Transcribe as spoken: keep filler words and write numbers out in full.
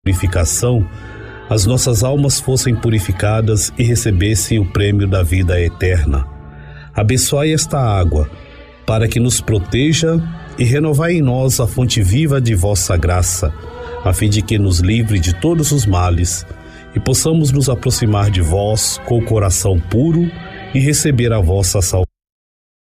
purificação, as nossas almas fossem purificadas e recebessem o prêmio da vida eterna. Abençoai esta água, para que nos proteja e renovai em nós a fonte viva de vossa graça, a fim de que nos livre de todos os males e possamos nos aproximar de vós com o coração puro e receber a vossa salvação.